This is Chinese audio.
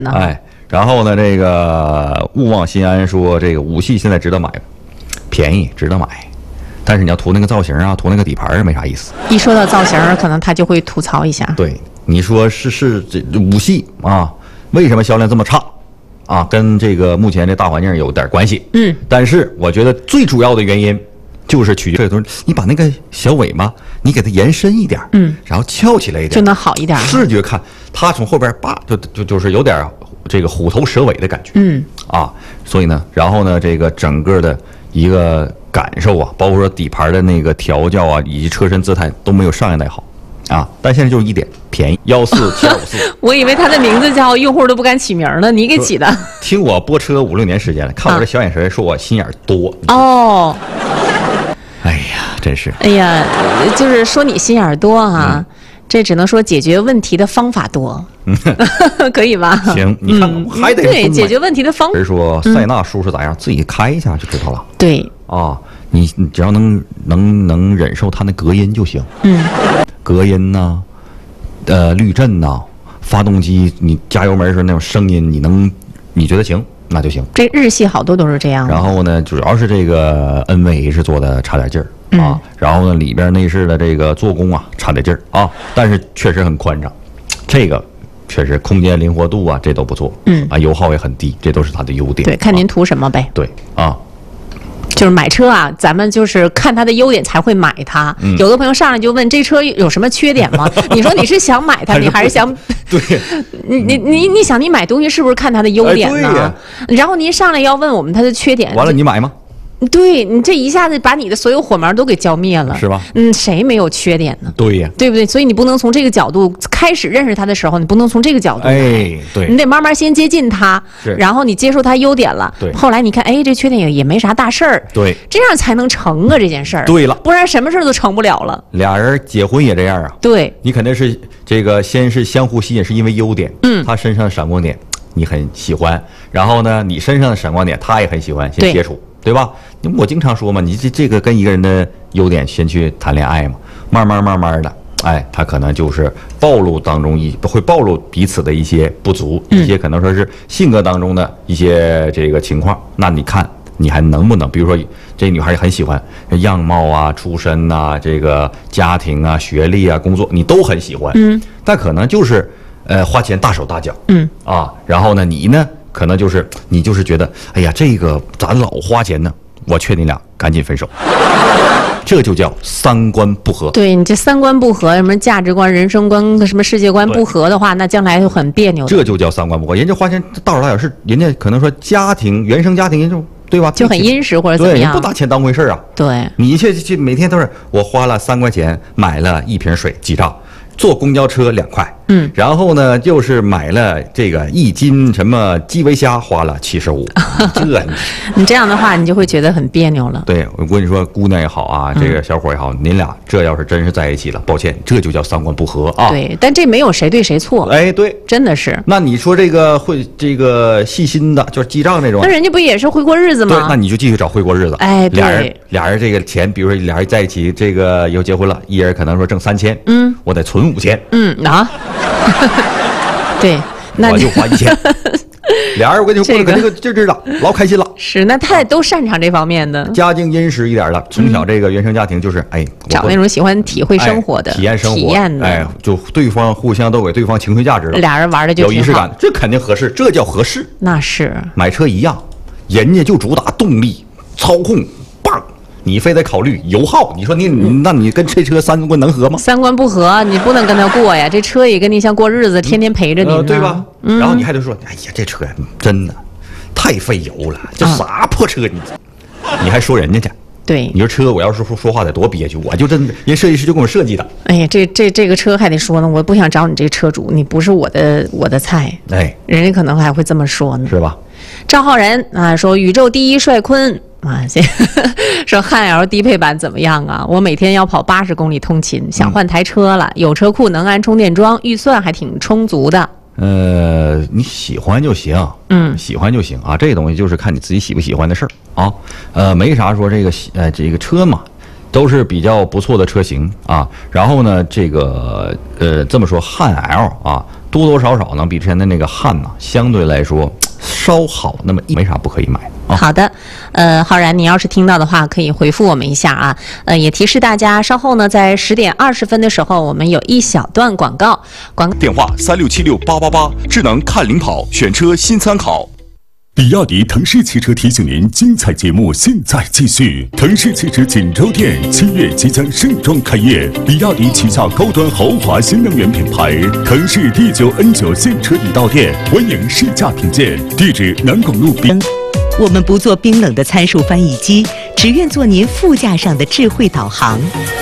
哎，然后呢，这个勿忘心安说，这个五系现在值得买，便宜值得买，但是你要涂那个造型啊，涂那个底盘没啥意思。 一说到造型，可能他就会吐槽一下。 对，你说是这五系啊，为什么销量这么差啊？跟这个目前的大环境有点关系。但是我觉得最主要的原因就是取决这个东西，你把那个小尾巴你给它延伸一点，然后翘起来一点， 就能好一点。 视觉看，它从后边叭就是有点这个虎头蛇尾的感觉。所以呢，然后呢，这个整个的一个感受啊，包括说底盘的那个调教啊，以及车身姿态都没有上一代好啊。但现在就是一点便宜，14754。 我以为它的名字叫用户都不敢起名呢，你给起的。 听我播车5、6年时间了，看我这小眼神，说我心眼多。 哦。 哎呀，真是。 哎呀，就是说你心眼多哈，这只能说解决问题的方法多，可以吧？ 行，你看还得对解决问题的方法。 人说塞纳舒适咋样，自己开一下就知道了。 对啊，你只要能忍受它那隔音就行。隔音呐，滤震呐，发动机你加油门时候那种声音，你觉得行？那就行。 这日系好多都是这样。 然后呢，主要是这个 NVH 做的差点劲儿啊。然后呢，里边内饰的这个做工啊差点劲儿啊，但是确实很宽敞，这个确实空间灵活度啊这都不错。油耗也很低，这都是它的优点。 对，看您图什么呗。 对啊。 就是买车啊，咱们就是看它的优点才会买它。有的朋友上来就问这车有什么缺点吗？你说你是想买它，你还是想？ 对， 你想你买东西是不是看它的优点呢？然后您上来要问我们它的缺点， 完了你买吗？ 对你这一下子把你的所有火苗都给浇灭了， 是吧？ 谁没有缺点呢？ 对呀， 对不对？所以你不能从这个角度开始认识他的时候，你不能从这个角度。 哎，对， 你得慢慢先接近他，然后你接受他优点了， 对， 后来你看，哎，这缺点也没啥大事儿， 对， 这样才能成啊这件事儿。 对了， 不然什么事儿都成不了了。 俩人结婚也这样啊？ 对， 你肯定是这个先是相互吸引，是因为优点，他身上的闪光点你很喜欢，然后呢，你身上的闪光点他也很喜欢，先接触。对吧？我经常说嘛，你这个跟一个人的优点先去谈恋爱嘛，慢慢的，哎，他可能就是暴露当中会暴露彼此的一些不足，一些可能说是性格当中的一些这个情况。那你看你还能不能，比如说这女孩也很喜欢样貌啊、出身呐、这个家庭啊、学历啊、工作，你都很喜欢，但可能就是花钱大手大脚，然后呢，你呢？可能就是你就是觉得，哎呀，这个咋老花钱呢？我劝你俩赶紧分手，这就叫三观不合。对，你这三观不合，什么价值观、人生观、什么世界观不合的话，那将来就很别扭。这就叫三观不合。人家花钱大手大脚是人家可能说原生家庭就对吧？就很殷实或者怎么样，不拿钱当回事啊。对，你这每天都是我花了3块钱买了1瓶水记账。坐公交车2块，然后呢，就是买了这个1斤什么基围虾，花了75，你这样的话，你就会觉得很别扭了。对，我跟你说，姑娘也好啊，这个小伙也好，您俩这要是真是在一起了，抱歉，这就叫三观不合啊。对，但这没有谁对谁错。哎，对，真的是。那你说这个细心的，就是记账那种，那人家不也是会过日子吗？对，那你就继续找会过日子。哎，对，俩人这个钱，比如说俩人在一起，这个以后结婚了，一人可能说挣3000，我得存5000，对，那我就花1000，俩人我跟你说过得可这劲儿了，老开心了。是，那他也都擅长这方面的，家境殷实一点的，从小这个原生家庭就是找那种喜欢体会生活的、体验生活的，就对方互相都给对方情绪价值了，俩人玩的就有仪式感，这肯定合适，这叫合适。那是买车一样，人家就主打动力、操控。你非得考虑油耗，你说那你跟这车三观能合吗？三观不合，你不能跟他过呀。这车也跟你像过日子，天天陪着你，对吧？然后你还得说，哎呀，这车真的太费油了，这啥破车你还说人家去？对，你说车，我要是说话得多憋屈，我就真人设计师就给我设计的。哎呀，这个车还得说呢，我不想找你这个车主，你不是我的菜。哎，人家可能还会这么说呢，是吧？赵浩然啊，说宇宙第一帅坤。说汉 L 低配版怎么样啊？我每天要跑80公里通勤，想换台车了，有车库能安充电桩，预算还挺充足的。你喜欢就行，喜欢就行啊。这东西就是看你自己喜不喜欢的事儿啊。没啥说这个车嘛， 都是比较不错的车型啊。然后呢，这个这么说，汉 L 啊，多多少少呢比之前的那个汉呢，相对来说稍好那么没啥不可以买。 好的，浩然，你要是听到的话，可以回复我们一下啊。也提示大家，稍后呢，在10点20分的时候，我们有一小段广告。 电话36768888，智能看领跑，选车新参考。 比亚迪腾势汽车提醒您，精彩节目现在继续。腾势汽车锦州店7月即将盛装开业，比亚迪旗下高端豪华新能源品牌腾势 D9N9 现车已到店，欢迎试驾品鉴。地址：南广路冰。 我们不做冰冷的参数翻译机，只愿做您副驾上的智慧导航。